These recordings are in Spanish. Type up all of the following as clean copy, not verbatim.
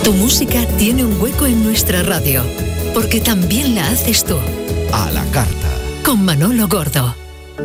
Tu música tiene un hueco en nuestra radio, porque también la haces tú. A la carta. Con Manolo Gordo.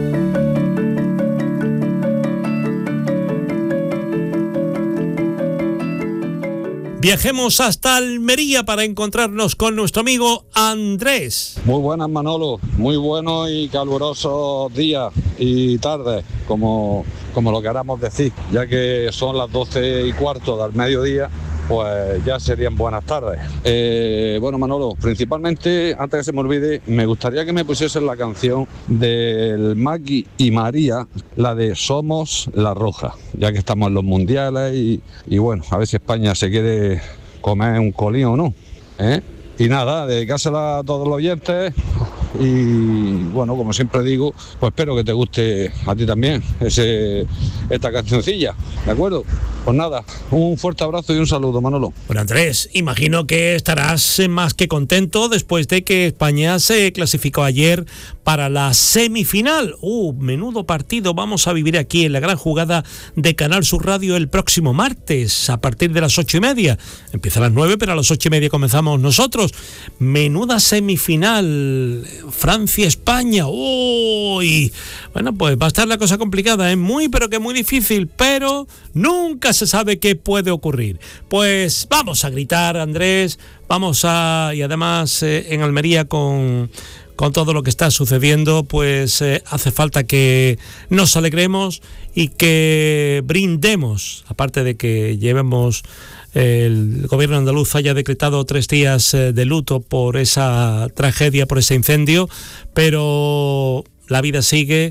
Viajemos hasta Almería para encontrarnos con nuestro amigo Andrés. Muy buenas, Manolo, muy buenos y calurosos días y tardes, como lo queramos decir, ya que son las 12:15 del mediodía, pues ya serían buenas tardes. Bueno, Manolo, principalmente, antes que se me olvide, me gustaría que me pusiesen la canción del Maki y María, la de Somos la Roja, ya que estamos en los mundiales y bueno, a ver si España se quiere comer un colín o no, ¿eh? Y nada, dedicársela a todos los oyentes y bueno, como siempre digo, pues espero que te guste a ti también esta cancioncilla, ¿de acuerdo? Pues nada, un fuerte abrazo y un saludo, Manolo. Bueno, Andrés, imagino que estarás más que contento después de que España se clasificó ayer para la semifinal. Menudo partido vamos a vivir aquí en la gran jugada de Canal Sur Radio el próximo martes a partir de las 8:30. Empieza a las 9, pero a las 8:30 comenzamos nosotros. Menuda semifinal, Francia-España. Uy, bueno, pues va a estar la cosa complicada, muy pero que muy difícil, pero nunca se sabe qué puede ocurrir. Pues vamos a gritar, Andrés, y además en Almería con todo lo que está sucediendo, pues hace falta que nos alegremos y que brindemos, aparte de que llevemos, el gobierno andaluz haya decretado 3 días de luto por esa tragedia, por ese incendio, pero la vida sigue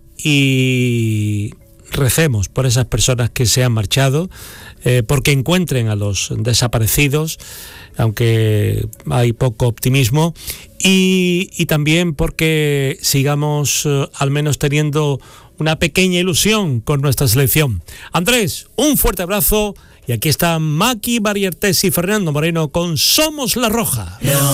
y recemos por esas personas que se han marchado, porque encuentren a los desaparecidos, aunque hay poco optimismo, y también porque sigamos al menos teniendo una pequeña ilusión con nuestra selección. Andrés, un fuerte abrazo, y aquí están Maki Bariertes y Fernando Moreno con Somos la Roja.